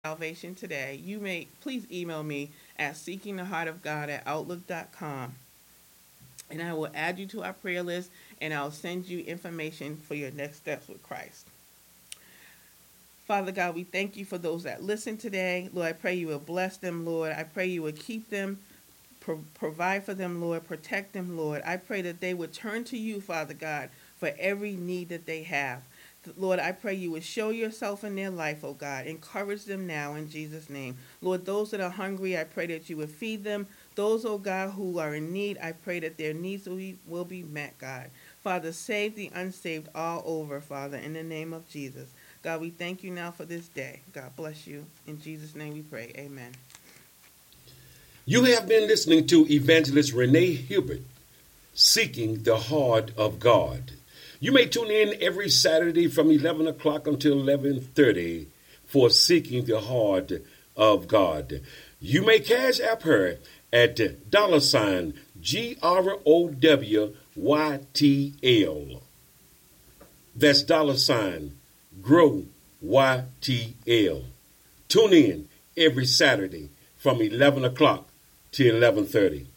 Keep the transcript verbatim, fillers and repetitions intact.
salvation today, you may please email me at seeking the heart of God at outlook dot com, and I will add you to our prayer list, and I'll send you information for your next steps with Christ. Father God, we thank you for those that listen today. Lord, I pray you will bless them, Lord. I pray you will keep them, pro- provide for them, Lord, protect them, Lord. I pray that they would turn to you, Father God, for every need that they have. Lord, I pray you would show yourself in their life, oh God. Encourage them now in Jesus' name. Lord, those that are hungry, I pray that you would feed them. Those, oh God, who are in need, I pray that their needs will be, will be met, God. Father, save the unsaved all over, Father, in the name of Jesus. God, we thank you now for this day. God bless you. In Jesus' name we pray. Amen. You have been listening to Evangelist Renee Hubert, Seeking the Heart of God. You may tune in every Saturday from eleven o'clock until eleven thirty for Seeking the Heart of God. You may cash app her at dollar sign G R O W Y T L. That's dollar sign Grow Y T L. Tune in every Saturday from eleven o'clock to eleven thirty.